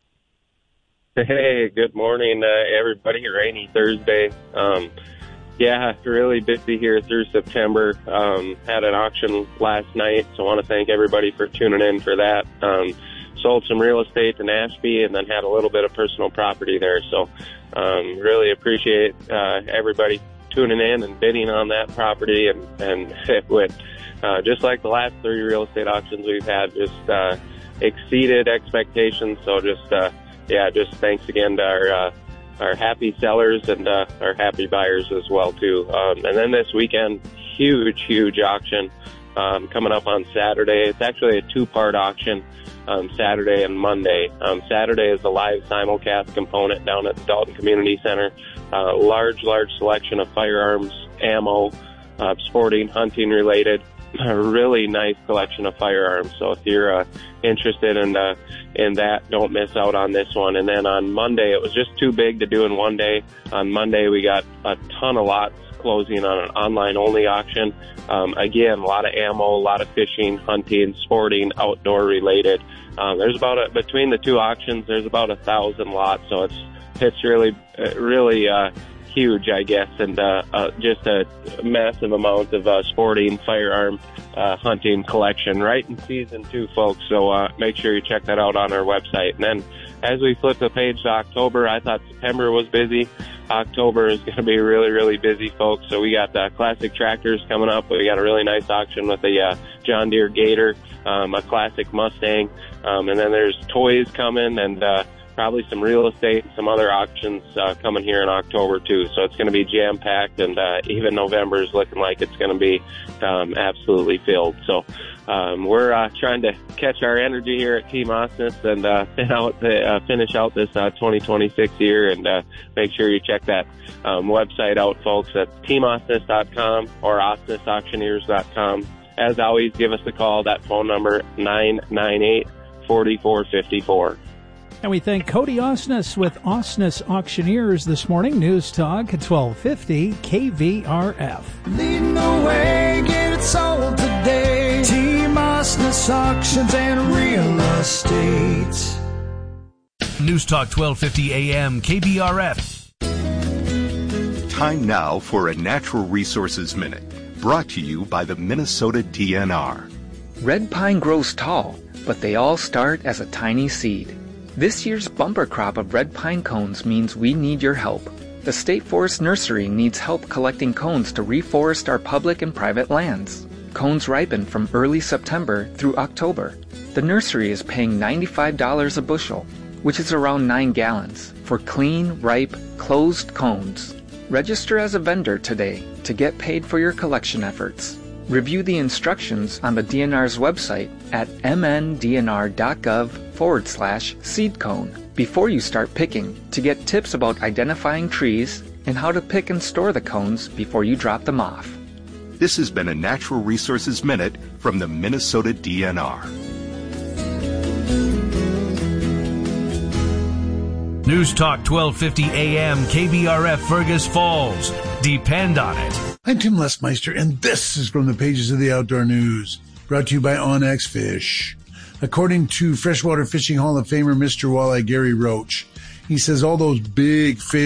Hey, good morning, uh, everybody. Rainy Thursday. Um, yeah, really busy here through September. Um, had an auction last night, so I want to thank everybody for tuning in for that. Um, sold some real estate in Ashby and then had a little bit of personal property there. So um, really appreciate uh, everybody tuning in and bidding on that property, and, and it went Uh, just like the last three real estate auctions we've had, just uh, exceeded expectations. So just, uh, yeah, just thanks again to our uh, our happy sellers and uh, our happy buyers as well, too. Um, and then this weekend, huge, huge auction um, coming up on Saturday. It's actually a two-part auction, um, Saturday and Monday. Um, Saturday is a live simulcast component down at the Dalton Community Center. Uh, large, large selection of firearms, ammo, uh, sporting, hunting related. A really nice collection of firearms. So if you're uh, interested in uh, in that, don't miss out on this one. And then on Monday, it was just too big to do in one day. On Monday, we got a ton of lots closing on an online-only auction. Um, again, a lot of ammo, a lot of fishing, hunting, sporting, outdoor related. Um, there's about a, between the two auctions, there's about a thousand lots. So it's it's really really. Uh, huge, I guess, and uh, uh, just a massive amount of uh, sporting, firearm, uh, hunting collection right in season two, folks. So uh, make sure you check that out on our website. And then as we flip the page to October, I thought September was busy. October is going to be really, really busy, folks. So we got uh, classic tractors coming up. We got a really nice auction with a uh, John Deere Gator, um, a classic Mustang, um, and then there's toys coming, and uh, probably some real estate and some other auctions uh, coming here in October, too. So it's going to be jam-packed, and uh, even November is looking like it's going to be um, absolutely filled. So um, we're uh, trying to catch our energy here at Team Osnes and uh, fin out the, uh, finish out this uh, twenty twenty-six year, and uh, make sure you check that um, website out, folks, at team osnes dot com or osnes auctioneers dot com. As always, give us a call. That phone number, nine nine eight, four four five four. And we thank Cody Osnes with Osnes Auctioneers this morning. News Talk at twelve fifty K V R F. Leading the way, get it sold today. Team Osnes Auctions and Real Estate. News Talk twelve fifty A M K B R F. Time now for a Natural Resources Minute, brought to you by the Minnesota D N R. Red pine grows tall, but they all start as a tiny seed. This year's bumper crop of red pine cones means we need your help. The State Forest Nursery needs help collecting cones to reforest our public and private lands. Cones ripen from early September through October. The nursery is paying ninety-five dollars a bushel, which is around nine gallons, for clean, ripe, closed cones. Register as a vendor today to get paid for your collection efforts. Review the instructions on the D N R's website at mndnr.gov forward slash seed cone before you start picking to get tips about identifying trees and how to pick and store the cones before you drop them off. This has been a Natural Resources Minute from the Minnesota D N R. News Talk twelve fifty A M K B R F Fergus Falls. Depend on it. I'm Tim Lesmeister, and this is from the pages of the Outdoor News, brought to you by OnX Fish. According to Freshwater Fishing Hall of Famer Mister Walleye Gary Roach, he says all those big fish